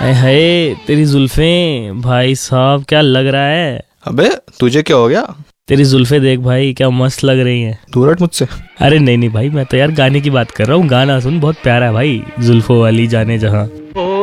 हाय तेरी जुल्फें भाई साहब, क्या लग रहा है। अबे तुझे क्या हो गया? तेरी जुल्फें देख भाई, क्या मस्त लग रही हैं। दूर हट मुझसे। अरे नहीं नहीं भाई, मैं तो यार गाने की बात कर रहा हूँ। गाना सुन, बहुत प्यारा है भाई, जुल्फों वाली जाने जहाँ।